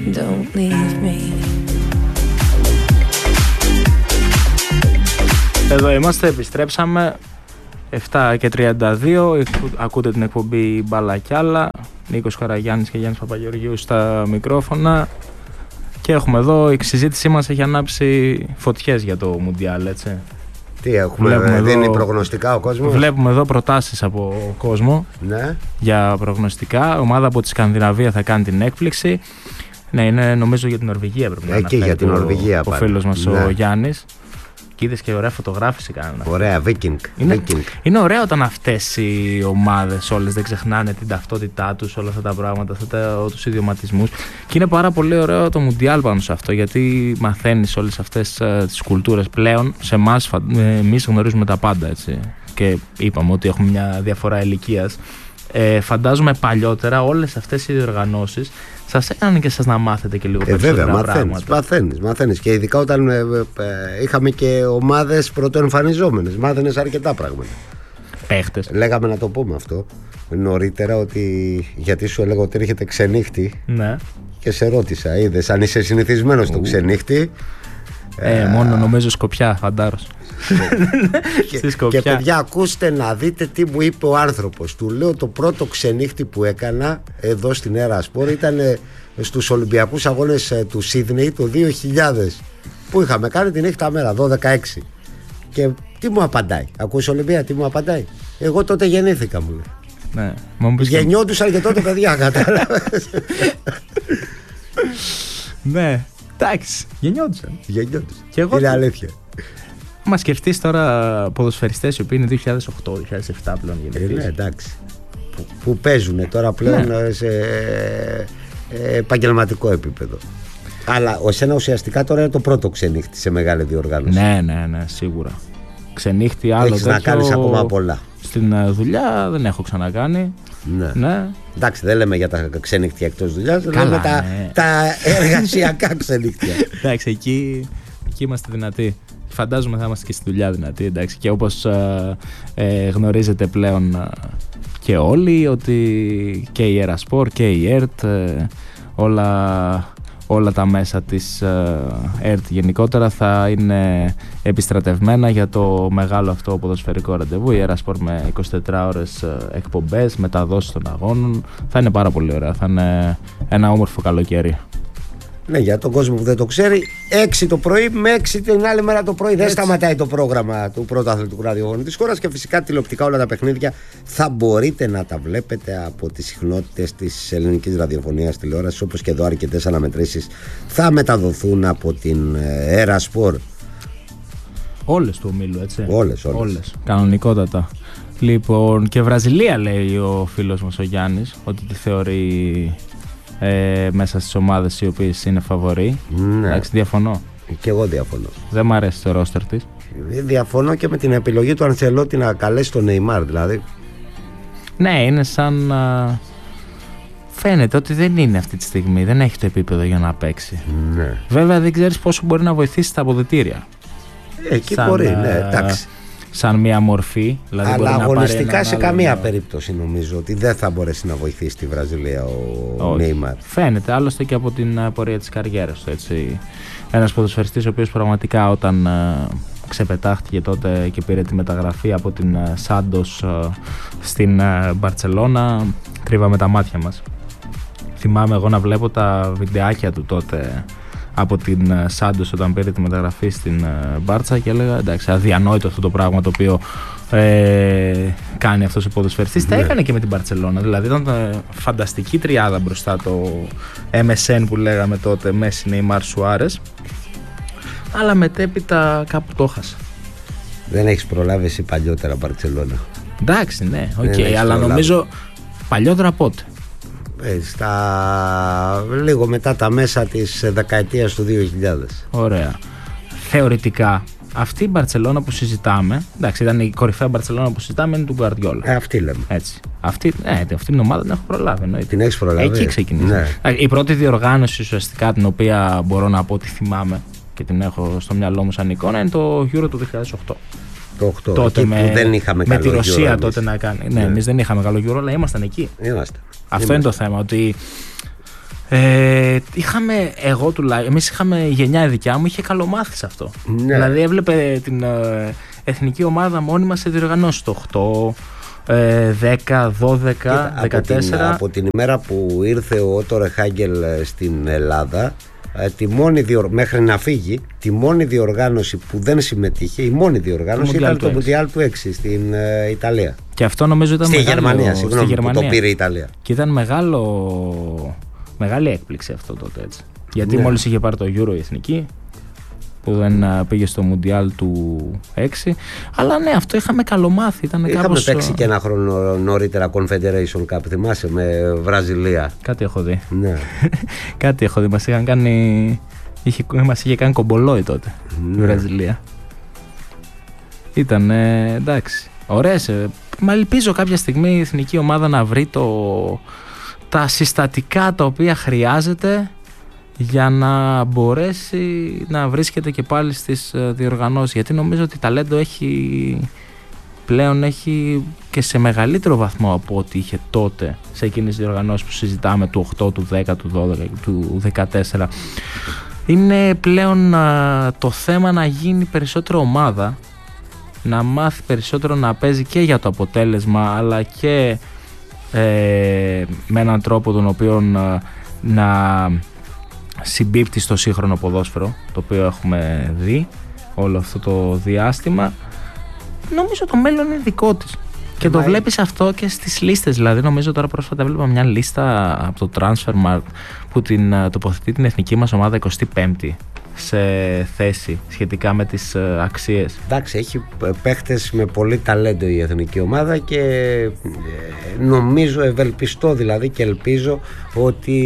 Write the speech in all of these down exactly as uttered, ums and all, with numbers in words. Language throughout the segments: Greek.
Don't leave me. Εδώ είμαστε, επιστρέψαμε εφτά και τριάντα δύο, ακούτε την εκπομπή Μπάλα κι άλλα. Νίκος Χαραγιάννης και Γιάννης Παπαγεωργίου στα μικρόφωνα. Και έχουμε εδώ, η συζήτησή μας έχει ανάψει φωτιές για το Μουντιάλ, έτσι. Τι έχουμε, δεν εδώ, είναι προγνωστικά ο κόσμος. Βλέπουμε εδώ προτάσεις από κόσμο, ναι, για προγνωστικά. Ομάδα από τη Σκανδιναβία θα κάνει την έκπληξη. Ναι, είναι νομίζω για την Νορβηγία πρέπει να είναι. Εκεί για την Νορβηγία. Ο, ο φίλος μας, ναι, ο Γιάννης. Και είδες και ωραία φωτογράφηση κάνουν. Ωραία, Viking. Είναι, Viking. είναι ωραίο όταν αυτές οι ομάδες όλες δεν ξεχνάνε την ταυτότητά τους, όλα αυτά τα πράγματα, αυτά τους ιδιωματισμούς. Και είναι πάρα πολύ ωραίο το Μουντιάλ πάνω σε αυτό, γιατί μαθαίνεις όλες αυτές uh, τις κουλτούρες πλέον. Σε εμάς, εμείς γνωρίζουμε τα πάντα, έτσι. Και είπαμε ότι έχουμε μια διαφορά ηλικίας. Ε, φαντάζομαι παλιότερα όλες αυτές οι διοργανώσεις σας έκαναν και σας να μάθετε και λίγο ε, περισσότερα βέβαια, πράγματα. μαθαίνεις, μαθαίνεις, μαθαίνεις. Και ειδικά όταν ε, ε, ε, είχαμε και ομάδες πρωτοεμφανιζόμενες, μάθαινες αρκετά πράγματα. Παίχτες. Λέγαμε να το πούμε αυτό νωρίτερα, ότι γιατί σου έλεγα ότι έρχεται ξενύχτη, ναι, και σε ρώτησα, είδες αν είσαι συνηθισμένος στο ξενύχτη. Ε, ε, μόνο νομίζω Σκοπιά, φαντάρος. και, και παιδιά, ακούστε να δείτε τι μου είπε ο άνθρωπος. Του λέω, το πρώτο ξενύχτη που έκανα εδώ στην Ερασπορ ήταν στους Ολυμπιακούς Αγώνες του Σίδνεϊ το δύο χιλιάδες, που είχαμε κάνει τη νύχτα μέρα δώδεκα έξι. Και τι μου απαντάει, ακούς Ολυμπία, τι μου απαντάει? Εγώ τότε γεννήθηκα, μου λέει. Ναι, γεννιόντουσαν και τότε παιδιά, κατάλαβες. Ναι, εντάξει, γεννιόντουσαν. Γεννιόντουσαν. Και εγώ... Είναι αλήθεια. Μα σκεφτείς τώρα ποδοσφαιριστές οι οποίοι είναι δύο χιλιάδες οκτώ δύο χιλιάδες επτά πλέον γεννηθείς. Ε, ναι, εντάξει. Που, που παίζουν τώρα πλέον, ναι, σε ε, επαγγελματικό επίπεδο. Αλλά ο σένα ουσιαστικά τώρα είναι το πρώτο ξενύχτη σε μεγάλη διοργάνωση. Ναι, ναι, ναι, σίγουρα. Ξενύχτη άλλο. Έχεις να κάνεις ακόμα πολλά. Στην δουλειά δεν έχω ξανακάνει. Ναι. Ναι. Εντάξει, δεν λέμε για τα ξενύχτια εκτός δουλειάς, λέμε τα, ναι, τα εργασιακά ξενύχτια. Εντάξει, εκεί, εκεί είμαστε δυνατοί. Φαντάζομαι θα είμαστε και στη δουλειά δυνατοί, εντάξει. Και όπως ε, ε, γνωρίζετε πλέον ε, και όλοι, ότι και η Ερασπορ και η ΕΡΤ, ε, όλα, όλα τα μέσα της ε, ΕΡΤ γενικότερα θα είναι επιστρατευμένα για το μεγάλο αυτό ποδοσφαιρικό ραντεβού. Η Ερασπορ με εικοσιτέσσερις ώρες ε, εκπομπές, μεταδόσεις των αγώνων. Θα είναι πάρα πολύ ωραία, θα είναι ένα όμορφο καλοκαίρι. Ναι, για τον κόσμο που δεν το ξέρει, έξι το πρωί με έξι την άλλη μέρα το πρωί. Έτσι. Δεν σταματάει το πρόγραμμα του πρώτου αθλητικού ραδιοφώνου της χώρας, και φυσικά τηλεοπτικά όλα τα παιχνίδια θα μπορείτε να τα βλέπετε από τις συχνότητες της ελληνικής ραδιοφωνίας τηλεόρασης, όπως και εδώ αρκετές αναμετρήσεις θα μεταδοθούν από την Ερασπορ. Όλες του ομίλου, έτσι. Όλες, όλες. όλες. Κανονικότατα. Λοιπόν, και Βραζιλία λέει ο φίλος μας ο Γιάννης, ότι τη θεωρεί Ε, μέσα στις ομάδες οι οποίες είναι φαβορί. Ναι. Εντάξει, διαφωνώ. Και εγώ διαφωνώ. Δεν μ' αρέσει το ρόστερ της. Διαφωνώ και με την επιλογή του Αντσελότη να καλέσει τον Νεϊμάρ, δηλαδή. Ναι, είναι σαν α, φαίνεται ότι δεν είναι αυτή τη στιγμή. Δεν έχει το επίπεδο για να παίξει. Ναι. Βέβαια δεν ξέρεις πόσο μπορεί να βοηθήσει τα αποδυτήρια. Εκεί σαν, μπορεί, ναι, εντάξει. Σαν μια μορφή. Δηλαδή αλλά αγωνιστικά σε καμία άλλο... περίπτωση νομίζω ότι δεν θα μπορέσει να βοηθήσει τη Βραζιλία ο Νέιμαρ. Φαίνεται άλλωστε και από την πορεία της καριέρας του, έτσι. Ένας ποδοσφαιριστής ο οποίος πραγματικά όταν uh, ξεπετάχτηκε τότε και πήρε τη μεταγραφή από την uh, Σάντος uh, στην Μπαρτσελώνα, uh, κρύβαμε τα μάτια μας. Θυμάμαι εγώ να βλέπω τα βιντεάκια του τότε από την Σάντος όταν πήρε τη μεταγραφή στην Μπάρτσα και έλεγα εντάξει, αδιανόητο αυτό το πράγμα το οποίο ε, κάνει αυτός ο ποδοσφαιριστής. Ναι. Τα έκανε και με την Μπαρτσελώνα, δηλαδή ήταν φανταστική τριάδα μπροστά, το εμ ες εν που λέγαμε τότε, Μέση, Νεϊμάρ, Σουάρες, αλλά μετέπειτα κάπου το έχασε. Δεν έχεις προλάβει εσύ παλιότερα Μπαρτσελώνα? Εντάξει, ναι, οκ, okay, αλλά προλάβει. Νομίζω παλιότερα πότε? Στα... λίγο μετά τα μέσα της δεκαετίας του δύο χιλιάδες. Ωραία. Θεωρητικά αυτή η Μπαρτσελώνα που συζητάμε, εντάξει, ήταν η κορυφαία Μπαρτσελώνα που συζητάμε, είναι του Γκουαρδιόλα. Ε, αυτή λέμε. Έτσι. Αυτή, ε, αυτή την ομάδα την έχω προλάβει. Εννοείται. Την έχεις προλάβει. Εκεί ξεκινήσει. Ναι. Η πρώτη διοργάνωση ουσιαστικά την οποία μπορώ να πω ότι θυμάμαι και την έχω στο μυαλό μου σαν εικόνα είναι το Euro του δύο χιλιάδες οκτώ. Το οκτώ, τότε με, που δεν είχαμε με καλό τη Ρωσία Euro, τότε να κάνει. Ναι, ναι. Εμείς δεν είχαμε καλό Euro, αλλά ήμασταν εκεί. Είμαστε. Αυτό Είμαστε. είναι το θέμα, ότι Ε, είχαμε, εγώ τουλάχιστον, εμείς είχαμε, η γενιά η δικιά μου είχε καλομάθει σε αυτό. Ναι. Δηλαδή έβλεπε την ε, εθνική ομάδα μόνιμα σε διοργανώσεις το οκτώ, δέκα, δώδεκα, δεκατέσσερα. Από την, από την ημέρα που ήρθε ο Ότο Ρεχάγκελ στην Ελλάδα, τη μόνη διορ... μέχρι να φύγει, τη μόνη διοργάνωση που δεν συμμετείχε, η μόνη διοργάνωση το ήταν το Μουντιάλ του έξι στην uh, Ιταλία. Και αυτό νομίζω ήταν στη μεγάλο... Γερμανία, συγγνώμη, στη Γερμανία. Που το πήρε η Ιταλία. Και ήταν μεγάλο... μεγάλη έκπληξη αυτό τότε, έτσι. Γιατί ναι. μόλις είχε πάρει το Euro η εθνική, που δεν πήγε στο Μουντιάλ του έξι. Αλλά ναι, αυτό είχαμε καλομάθει. Ήταν είχαμε κάπως... παίξει και ένα χρόνο νωρίτερα Confederation Cup, θυμάσαι, με Βραζιλία. Κάτι έχω δει. Ναι. Κάτι έχω δει. Μας είχαν κάνει... Είχε... Μας είχε κάνει κομπολόι τότε η ναι. Βραζιλία. Ήταν ε, εντάξει. Ωραίες. Ε, μα ελπίζω κάποια στιγμή η εθνική ομάδα να βρει το... τα συστατικά τα οποία χρειάζεται για να μπορέσει να βρίσκεται και πάλι στις διοργανώσεις, γιατί νομίζω ότι ταλέντο έχει πλέον έχει και σε μεγαλύτερο βαθμό από ό,τι είχε τότε σε εκείνες τις διοργανώσεις που συζητάμε του οκτώ, του δέκα, του δώδεκα, του δεκατέσσερα. Είναι πλέον α, το θέμα να γίνει περισσότερο ομάδα, να μάθει περισσότερο να παίζει και για το αποτέλεσμα, αλλά και ε, με έναν τρόπο τον οποίο α, να συμπίπτει στο σύγχρονο ποδόσφαιρο, το οποίο έχουμε δει όλο αυτό το διάστημα. Νομίζω το μέλλον είναι δικό της και το βλέπεις αυτό και στις λίστες. Δηλαδή νομίζω τώρα πρόσφατα έβλεπα μια λίστα από το Transfermarkt που την τοποθετεί την εθνική μας ομάδα εικοστή πέμπτη σε θέση σχετικά με τις αξίες. Εντάξει, έχει παίχτες με πολύ ταλέντο η εθνική ομάδα και νομίζω, ευελπιστώ δηλαδή και ελπίζω ότι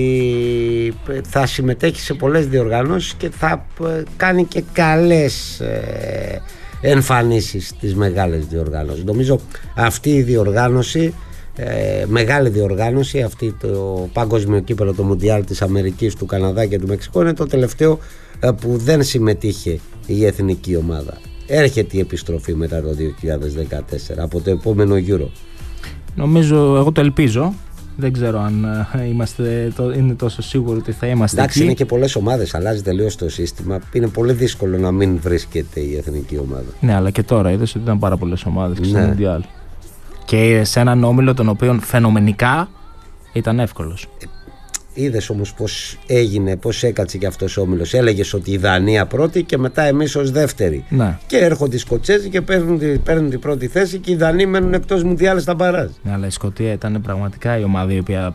θα συμμετέχει σε πολλές διοργανώσεις και θα κάνει και καλές εμφανίσεις στις μεγάλες διοργανώσεις. Νομίζω αυτή η διοργάνωση, ε, μεγάλη διοργάνωση, αυτή το παγκόσμιο κύπελλο, το Μουντιάλ της Αμερικής, του Καναδά και του Μεξικού, είναι το τελευταίο ε, που δεν συμμετείχε η εθνική ομάδα. Έρχεται η επιστροφή μετά το δύο χιλιάδες δεκατέσσερα από το επόμενο Euro. Νομίζω, εγώ το ελπίζω. Δεν ξέρω αν είμαστε, το, είναι τόσο σίγουροι ότι θα είμαστε. Εντάξει, εκεί. Είναι και πολλές ομάδες, αλλάζει τελείως το σύστημα. Είναι πολύ δύσκολο να μην βρίσκεται η εθνική ομάδα. Ναι, αλλά και τώρα είδες ότι ήταν πάρα πολλές ομάδες ναι. στο Μουντιάλ. Και σε έναν όμιλο τον οποίο φαινομενικά ήταν εύκολος. Ε, είδες όμως πώς έγινε, πώς έκατσε και αυτός ο όμιλος. Έλεγες ότι η Δανία πρώτη και μετά εμείς ως δεύτερη. Ναι. Και έρχονται οι Σκοτσέζοι και παίρνουν, παίρνουν την πρώτη θέση και οι Δανείοι μένουν εκτός Μουντιάλ στα μπαράζ. Ναι, αλλά η Σκωτία ήταν πραγματικά η ομάδα η οποία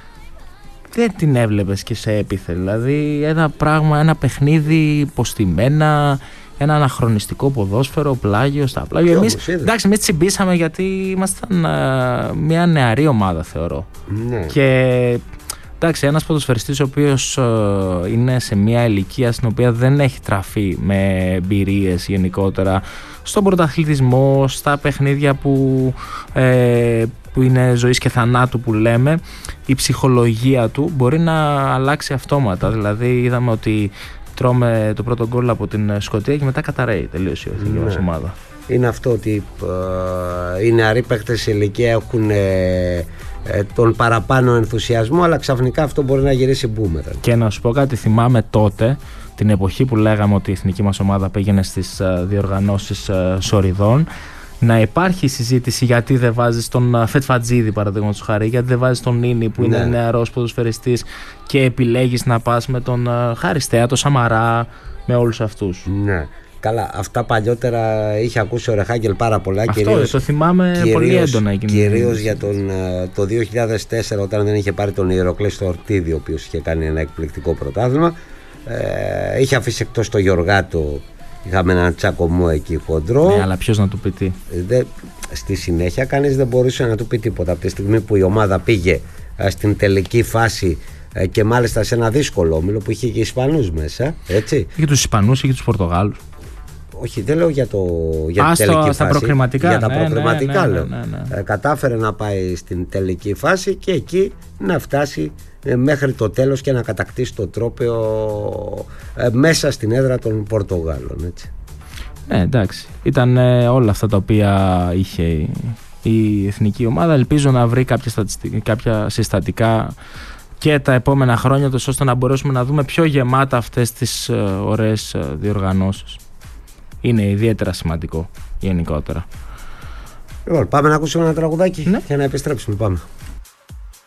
δεν την έβλεπες και σε έπιθε. Δηλαδή ένα πράγμα, ένα παιχνίδι υποστημένα, ένα αναχρονιστικό ποδόσφαιρο, πλάγιο στα πλάγιο. Εμείς, εντάξει, εμείς τσιμπήσαμε γιατί ήμασταν α, μια νεαρή ομάδα, θεωρώ. Ναι. Και εντάξει, ένας ποδοσφαιριστής ο οποίος ε, είναι σε μια ηλικία στην οποία δεν έχει τραφεί με εμπειρίες γενικότερα στον πρωταθλητισμό, στα παιχνίδια που, ε, που είναι ζωής και θανάτου που λέμε, η ψυχολογία του μπορεί να αλλάξει αυτόματα. Δηλαδή είδαμε ότι τρώμε το πρώτο γκολ από την Σκωτία και μετά καταραίει τελείως η εθνική μας ομάδα. Είναι αυτό ότι ε, οι νεαροί παίκτες σε ηλικία έχουν ε, τον παραπάνω ενθουσιασμό, αλλά ξαφνικά αυτό μπορεί να γυρίσει μπούμεραν. Και να σου πω κάτι, θυμάμαι τότε την εποχή που λέγαμε ότι η εθνική μας ομάδα πήγαινε στις uh, διοργανώσεις uh, σοριδών, να υπάρχει συζήτηση γιατί δεν βάζεις τον Φετφατζίδη, παραδείγματος χάρη, γιατί δεν βάζεις τον Νίνη που ναι. είναι νεαρός ποδοσφαιριστής και επιλέγεις να πας με τον uh, Χαριστέα, τον Σαμαρά, με όλους αυτούς. Ναι. Καλά, αυτά παλιότερα είχε ακούσει ο Ρεχάγκελ πάρα πολλά. Αυτό κυρίως, το θυμάμαι κυρίως, πολύ έντονα. Κυρίως για τον, το δύο χιλιάδες τέσσερα, όταν δεν είχε πάρει τον Ηρακλή στο Ορτίδη, ο οποίος είχε κάνει ένα εκπληκτικό πρωτάθλημα. Ε, είχε αφήσει εκτός το Γιωργάτο. Είχαμε έναν Τσακωμό εκεί χοντρό. Ναι, αλλά ποιος να του πει τι. Δε, στη συνέχεια κανείς δεν μπορούσε να του πει τίποτα. Από τη στιγμή που η ομάδα πήγε στην τελική φάση και μάλιστα σε ένα δύσκολο όμιλο που είχε και Ισπανούς μέσα. Έτσι. Είχε τους Ισπανούς, είχε τους Πορτογάλους. Όχι, δεν λέω για, το, για Α, την τελική στο, φάση. Στα προκριματικά. Για τα ναι, προκριματικά ναι, ναι, λέω. ναι, ναι, ναι. Ε, κατάφερε να πάει στην τελική φάση και εκεί να φτάσει ε, μέχρι το τέλος και να κατακτήσει το τρόπαιο ε, μέσα στην έδρα των Πορτογάλων. Έτσι. Ναι, εντάξει. Ήταν ε, όλα αυτά τα οποία είχε η, η εθνική ομάδα. Ελπίζω να βρει κάποια, κάποια συστατικά και τα επόμενα χρόνια, τόσο ώστε να μπορέσουμε να δούμε πιο γεμάτα αυτές τις ωραίες διοργανώσεις. Είναι ιδιαίτερα σημαντικό γενικότερα. Λοιπόν, πάμε να ακούσουμε ένα τραγουδάκι, ναι, για να επιστρέψουμε. Πάμε.